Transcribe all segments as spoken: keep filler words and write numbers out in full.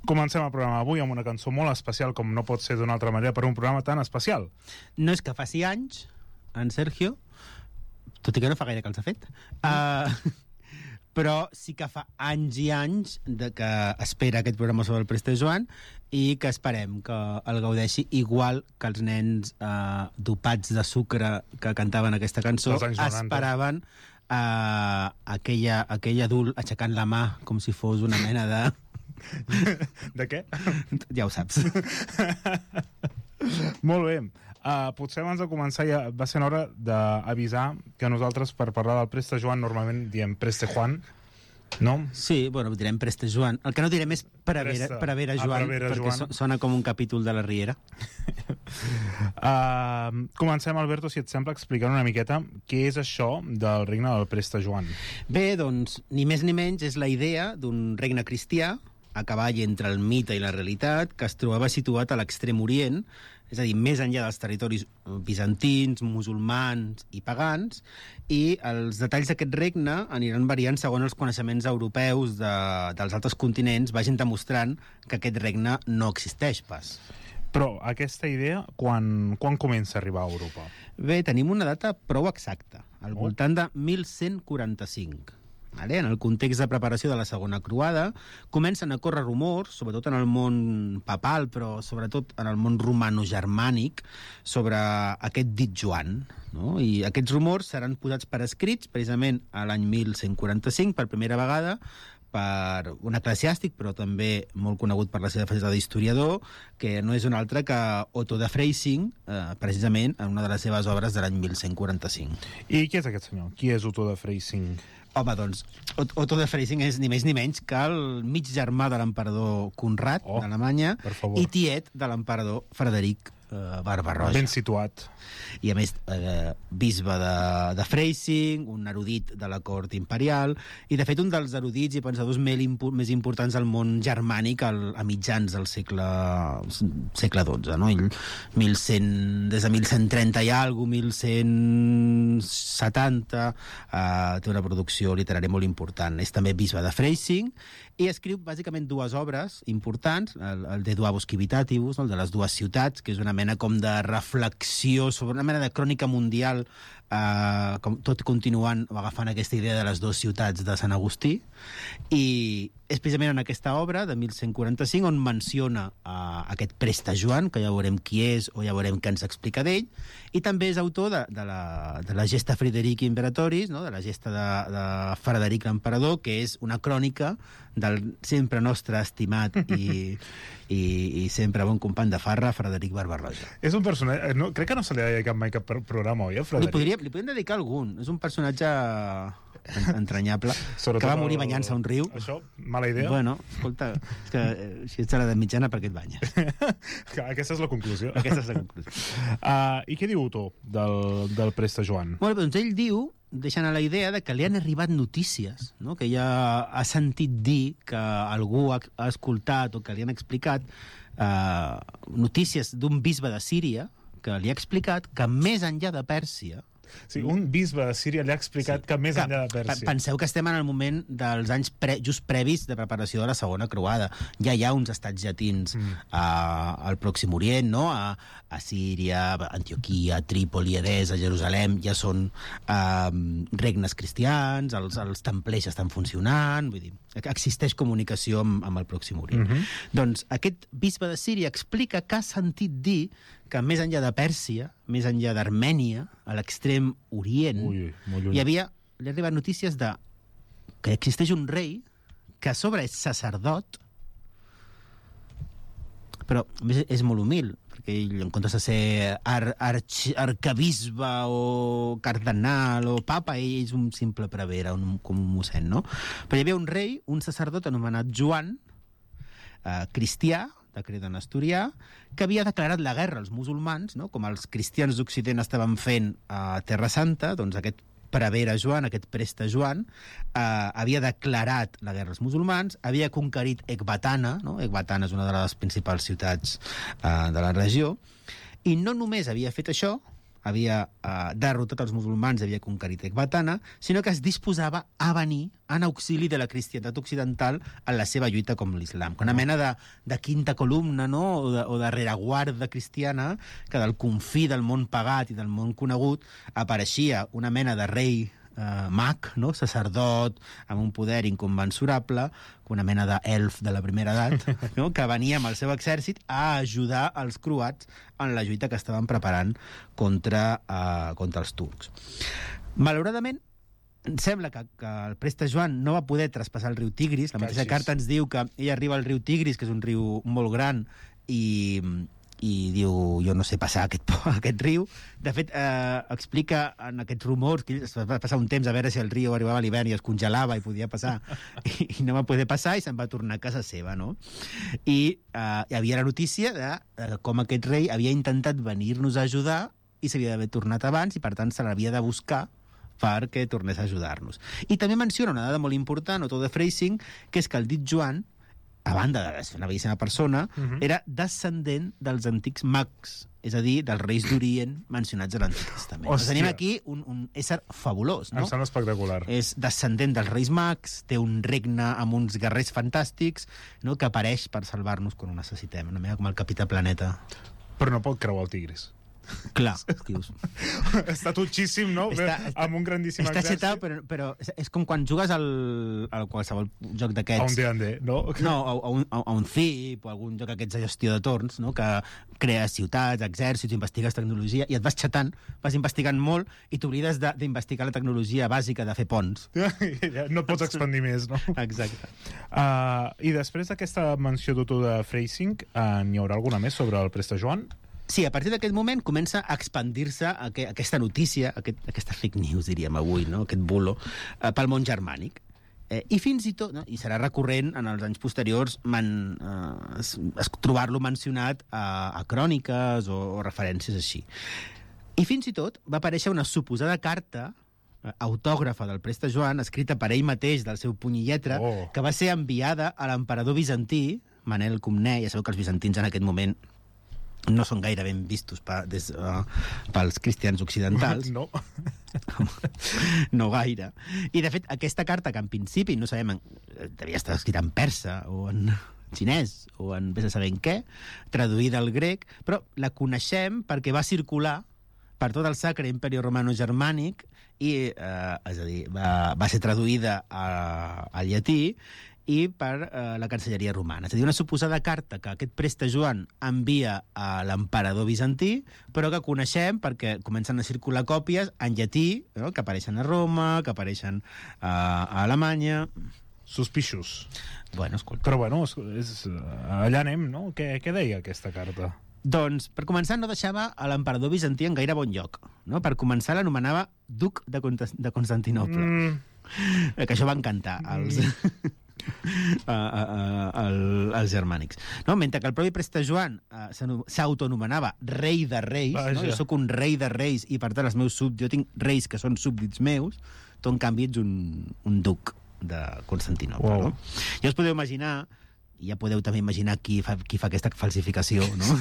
Comencem el programa avui amb una cançó molt especial, com no pot ser d'una altra manera, per un programa tan especial. No és que faci anys, en Sergio, tot i que no fa gaire que els ha fet, uh, però sí que fa anys i anys de que espera aquest programa sobre el Preste Joan i que esperem que el gaudeixi igual que els nens uh, dopats de sucre que cantaven aquesta cançó esperaven uh, aquella, aquell adult aixecant la mà com si fos una mena de... De què? Ja ho saps. Molt bé. Uh, potser abans de començar ja va ser hora d'avisar que nosaltres per parlar del Preste Joan normalment diem Preste Juan, no? Sí, bueno, direm Preste Joan. El que no direm és Prevera, Prevera Joan, ah, Prevera perquè Joan. Sona com un capítol de la Riera. uh, comencem, Alberto, si et sembla, explicant una miqueta què és això del regne del Preste Joan. Bé, doncs, ni més ni menys és la idea d'un regne cristià a cavall entre el mite i la realitat, que es trobava situat a l'extrem orient, és a dir, més enllà dels territoris bizantins, musulmans i pagans, i els detalls d'aquest regne aniran variant segons els coneixements europeus de, dels altres continents vagin demostrant que aquest regne no existeix pas. Però aquesta idea, quan, quan comença a arribar a Europa? Bé, tenim una data prou exacta, al oh. voltant de mil cent quaranta-cinc. Vale? En el context de preparació de la segona croada, comencen a córrer rumors, sobretot en el món papal, però sobretot en el món romano-germànic, sobre aquest dit Joan. No? I aquests rumors seran posats per escrits, precisament a l'any mil cent quaranta-cinc, per primera vegada, per un eclesiàstic, però també molt conegut per la seva faceta d'historiador, que no és un altre que Otto de Freising, eh, precisament en una de les seves obres de l'any mil cent quaranta-cinc. I qui és aquest senyor? Qui és Otto de Freising? Home, doncs, Otto de Freising és ni més ni menys que el mig germà de l'emperador Conrad, oh, d'Alemanya, i tiet de l'emperador Frederic eh, Barba-roja. Ben situat. I a més, eh, bisbe de, de Freising, un erudit de la cort imperial, i de fet un dels erudits i pensadors més, impo més importants del món germànic al, a mitjans del segle, segle dotze, no? Ell, mil cent, des de mil cent trenta i alguna cosa, mil cent setanta, eh, té una producció literària molt important. És també bisbe de Freising i escriu bàsicament dues obres importants, el, el De Duabus Civitatibus, el de les dues ciutats, que és una mena com de reflexió sobre una mena de crònica mundial, eh, com, tot continuant o agafant aquesta idea de les dues ciutats de Sant Agustí, i és precisament en aquesta obra de mil cent quaranta-cinc on menciona eh, aquest Preste Joan, que ja veurem qui és o ja veurem què ens explica d'ell, i també és autor de, de, la, de la Gesta Friderici Imperatoris, no? De la gesta de, de Frederic l'Emperador, que és una crònica del sempre nostre estimat i, i, i sempre bon company de farra, Frederic Barba-roja. És un personatge... No, crec que no se li ha dedicat mai cap programa, oi, a Frederic? Li, podria, li podríem dedicar algun. És un personatge entranyable, que va morir banyant-se a un riu. Això, mala idea. Bueno, escolta, és que eh, si ets a l'edat mitjana, per què et banyes? Aquesta és la conclusió. Aquesta és la conclusió. Uh, I què diu Otto del, del Preste Joan? Bueno, doncs ell diu, deixant a la idea de que li han arribat notícies, no? Que ja ha sentit dir que algú ha, ha escoltat o que li han explicat eh, notícies d'un bisbe de Síria que li ha explicat que més enllà de Pèrsia... Sí, un bisbe de Síria li ha explicat sí, que més que, enllà de Pèrsia. Penseu que estem en el moment dels anys pre, just previs de preparació de la segona croada. Ja hi ha uns estats llatins mm. a, al Pròxim Orient, no? A, a Síria, Antioquia, Trípoli, Edessa, Jerusalem, ja són um, regnes cristians, els, els templers estan funcionant, vull dir, existeix comunicació amb, amb el Pròxim Orient. Mm -hmm. Doncs aquest bisbe de Síria explica que ha sentit dir que més enllà de Pèrsia, més enllà d'Armènia, a l'extrem orient, ui, ui, hi havia, li ha arribat notícies de que existeix un rei que a sobre és sacerdot, però a més és molt humil, perquè ell, en comptes de ser ar, arch, arcabisbe o cardenal o papa, ell és un simple prevere, un, com un mossèn, no? Però hi havia un rei, un sacerdot anomenat Joan, eh, cristià, de cret en asturià, que havia declarat la guerra als musulmans, no? Com els cristians d'Occident estaven fent a Terra Santa, doncs aquest prevere Joan, aquest Preste Joan, eh, havia declarat la guerra als musulmans, havia conquerit Ecbatana, no? Ecbatana és una de les principals ciutats eh, de la regió, i no només havia fet això, havia uh, derrotat els musulmans i havia conquerit Ecbatana, sinó que es disposava a venir en auxili de la cristianitat occidental en la seva lluita com l'islam. Una mena de, de quinta columna, no? o, de, o de rereguarda cristiana, que del confí del món pagat i del món conegut apareixia una mena de rei Uh, mag, no? Sacerdot, amb un poder inconmensurable, una mena d'elf de la primera edat, no? Que venia amb el seu exèrcit a ajudar els croats en la lluita que estaven preparant contra, uh, contra els turcs. Malauradament, sembla que, que el Preste Joan no va poder traspassar el riu Tigris. La mateixa carta ens diu que ell arriba al riu Tigris, que és un riu molt gran, i... i diu, jo no sé passar aquest, aquest riu. De fet, eh, explica en aquests rumors que es va passar un temps a veure si el riu arribava a l'hivern i es congelava i podia passar, i, i no va poder passar i se'n va tornar a casa seva, no? I eh, hi havia la notícia de eh, com aquest rei havia intentat venir-nos a ajudar i s'havia d'haver tornat abans i, per tant, se l'havia de buscar perquè tornés a ajudar-nos. I també menciona una dada molt important, Otó de Freising, que és que el dit Joan, a banda de ser una bellíssima persona, uh-huh. era descendent dels antics mags, és a dir, dels reis d'Orient mencionats a l'Antic Testament. Doncs tenim aquí un, un ésser fabulós, no? Em sembla espectacular. És descendent dels reis mags, té un regne amb uns guerrers fantàstics, no? Que apareix per salvar-nos quan ho necessitem, una mica com el Capità Planeta. Però no pot creuar el Tigris. Clar, dius... Està tutxíssim, no? Està, està, amb un grandíssim està exèrcit. Està però, però és com quan jugues al, al qualsevol joc d'aquests... A un D and D, no? No, a, a, un, a un Thief o algun joc aquests de gestió de torns, no? Que crees ciutats, exèrcits, investigues tecnologia i et vas xatant, vas investigant molt i t'oblides d'investigar la tecnologia bàsica de fer ponts. No pots expandir més, no? Exacte. Uh, I després d'aquesta menció d'Otó de Freising, uh, n'hi haurà alguna més sobre el Preste Joan? Sí, a partir d'aquest moment comença a expandir-se aqu aquesta notícia, aquest, aquesta fake news, diríem avui, no? Aquest bulo, eh, pel món germànic. Eh, I fins i tot, no? I serà recurrent en els anys posteriors man, eh, es, es, trobar-lo mencionat a, a cròniques o, o referències així. I fins i tot va aparèixer una suposada carta eh, autògrafa del Preste Joan, escrita per ell mateix, del seu puny i lletra, oh. que va ser enviada a l'emperador bizantí, Manel Comnè. Ja sabeu que els bizantins en aquest moment no són gaire ben vistos pa, des, uh, pels cristians occidentals. No. No gaire. I, de fet, aquesta carta, que en principi no sabem, devia estar escrita en persa o en xinès o en vés a saber en què, traduïda al grec, però la coneixem perquè va circular per tot el Sacre Imperi Romano Germànic i, eh, és a dir, va, va ser traduïda a, al llatí i per eh, la Cancelleria Romana. És a dir, una suposada carta que aquest Preste Joan envia a l'emperador bizantí, però que coneixem perquè comencen a circular còpies en llatí, no? Que apareixen a Roma, que apareixen eh, a Alemanya... Suspicious. Bueno, escolta. Però bueno, és, és, allà anem, no? Què, què deia aquesta carta? Doncs, per començar, no deixava a l'emperador bizantí en gaire bon lloc. No? Per començar, l'anomenava duc de, de Constantinople. Mm. Que això va encantar als... Mm. Uh, uh, uh, el, els germànics, no? Mentre que el propi Preste Joan uh, s'autonomenava rei de reis, no? Jo sóc un rei de reis i per tant els meus súbdits, jo tinc reis que són súbdits meus, tu en canvi ets un, un duc de Constantinople. Wow. No? Ja us podeu imaginar, i ja podeu també imaginar qui fa, qui fa aquesta falsificació, no?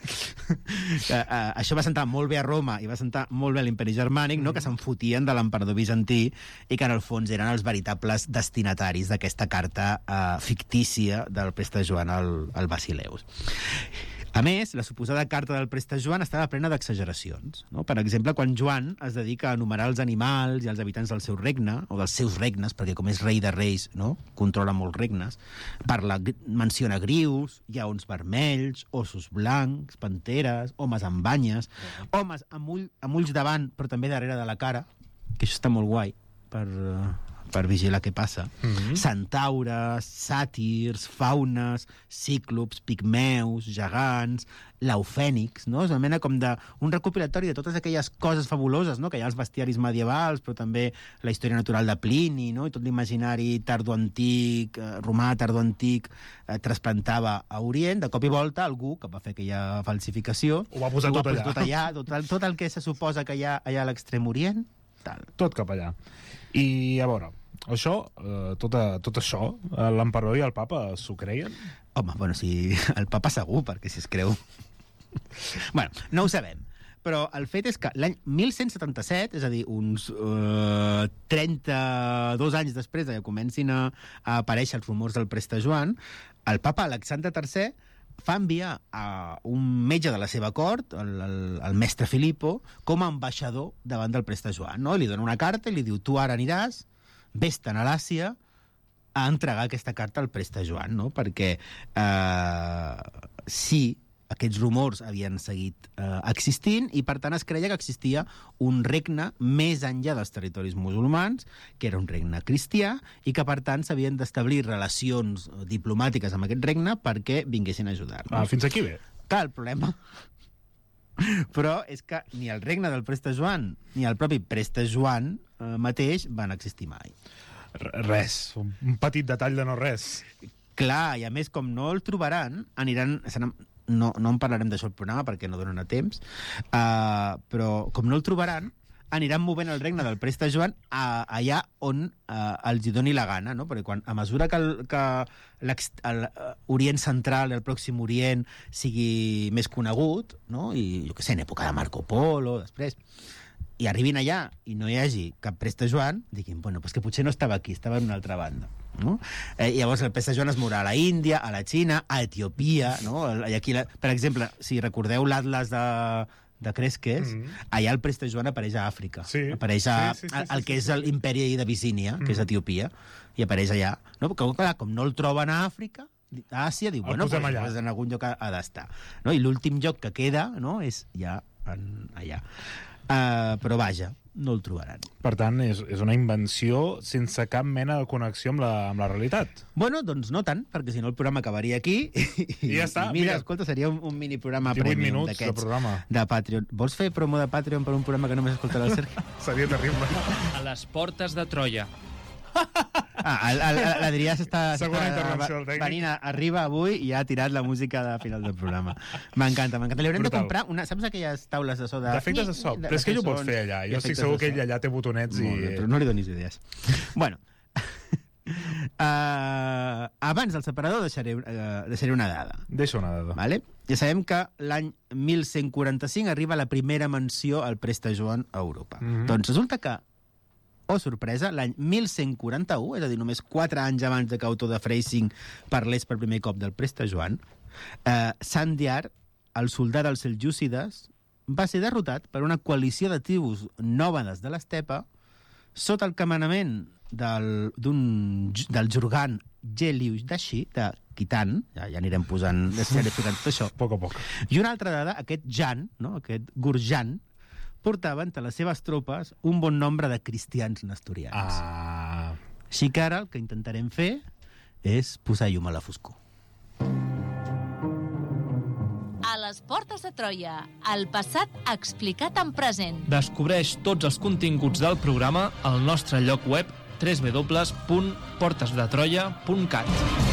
que, uh, això va sentar molt bé a Roma i va sentar molt bé a l'Imperi Germànic, no? Que se'n fotien de l'emperador bizantí i que en el fons eren els veritables destinataris d'aquesta carta uh, fictícia del Preste Joan al, al Basileus. A més, la suposada carta del Preste Joan estava plena d'exageracions, no? Per exemple, quan Joan es dedica a enumerar els animals i els habitants del seu regne, o dels seus regnes, perquè com és rei de reis, no? Controla molts regnes, parla, menciona grius, lleons vermells, ossos blancs, panteres, homes amb banyes, homes amb, ull, amb ulls davant, però també darrere de la cara, que això està molt guai, per... Uh... per vigilar què passa. Mm-hmm. Centaures, sàtirs, faunes, cíclops, pigmeus, gegants, laufènics, no? És una mena com de un recopilatori de totes aquelles coses fabuloses, no? Que hi ha als bestiaris medievals, però també la història natural de Plini, no? I tot l'imaginari tardoantic, eh, romà tardoantic, eh, trasplantava a Orient. De cop i volta, algú que va fer aquella falsificació ho va posar ho tot, va allà. tot allà. Tot el, tot el que se suposa que hi ha allà a l'extrem Orient, tal. Tot cap allà. I, a veure, això, eh, tot, a, tot això, eh, l'emperador i el papa s'ho creien? Home, bueno, si el papa segur, perquè si es creu... bueno, no ho sabem. però el fet és que l'any mil cent setanta-set, és a dir, uns uh, trenta-dos anys després que comencin a, a aparèixer els rumors del Preste Joan, el papa Alexandre tercer fa enviar a un metge de la seva cort, el, el, el mestre Filippo, com a ambaixador davant del Preste Joan. No? Li dona una carta i li diu, tu ara aniràs, vés-te'n a l'Àsia, a entregar aquesta carta al Preste Joan, no? Perquè eh, sí, aquests rumors havien seguit eh, existint i, per tant, es creia que existia un regne més enllà dels territoris musulmans, que era un regne cristià, i que, per tant, s'havien d'establir relacions diplomàtiques amb aquest regne perquè vinguessin a ajudar-nos. Ah, fins aquí bé. Clar, el problema... Però és que ni el regne del Preste Joan ni el propi Preste Joan eh, mateix van existir mai. Res, un petit detall de no res. Clar, i a més, com no el trobaran, aniran... No, no en parlarem d'això al programa perquè no donen a temps, uh, però com no el trobaran, aniran movent el regne del Preste Joan a, allà on uh, els hi doni la gana, no? Perquè quan, a mesura que, el, que l'Orient Central, el Pròxim Orient, sigui més conegut, no? I jo què sé, en època de Marco Polo, després... i arribin allà i no hi hagi cap Preste Joan, diguin, bueno, pues que potser no estava aquí, estava en una altra banda. No? Eh, llavors el Preste Joan es mourà a la Índia, a la Xina, a Etiòpia, no? I aquí, la... per exemple, si recordeu l'Atlas de, de Cresques, mm -hmm. allà el Preste Joan apareix a Àfrica, sí. apareix a, sí, sí, sí, al, sí, el que sí, és sí. l'imperi de Bisínia, mm -hmm. que és Etiòpia, i apareix allà. No? Perquè, clar, com no el troben a Àfrica, a Àsia, diu, bueno, pues, pues en algun lloc ha, ha d'estar. No? I l'últim lloc que queda, no?, és ja en, allà. Uh, però vaja, no el trobaran. Per tant, és, és una invenció sense cap mena de connexió amb la, amb la realitat. Bueno, doncs no tant, perquè si no el programa acabaria aquí. I, I ja està. I mira, mira, escolta, seria un, un mini programa premium d'aquests. De programa. De Patreon. Vols fer promo de Patreon per un programa que només escoltarà el Sergi? Seria terrible. A les portes de Troia. Ah, l'Adrià s'està venint arriba avui i ha tirat la música de final del programa. M'encanta, m'encanta. Li haurem de comprar una... Saps aquelles taules de so de... D'efectes de so. Però és que ell ho pot fer allà. Jo estic segur que ell allà té botonets i... Però no li donis idees. Bueno... Uh, abans del separador deixaré, uh, deixaré una dada. Deixa una dada. Vale? Ja sabem que l'any mil cent quaranta-cinc arriba la primera menció al Preste Joan a Europa. Mm -hmm. Doncs resulta que, oh sorpresa, l'any mil cent quaranta-u, és a dir, només quatre anys abans de que Otto de Freising parlés per primer cop del Preste Joan, uh, Sandiar, el soldat dels seljúcides, va ser derrotat per una coalició de tribus nòmades de l'estepa sota el comandament del, del Jurgan Gelius Dashi, de Khitan, ja, ja anirem posant, anirem posant tot això. A poc a poc. I una altra dada, aquest Jan, no? Aquest Gurjan, portava entre les seves tropes un bon nombre de cristians nestorians. Ah. Així que ara el que intentarem fer és posar llum a la foscor. A les portes de Troia, el passat explicat en present. Descobreix tots els continguts del programa al nostre lloc web w w w punt portes de troia punt cat.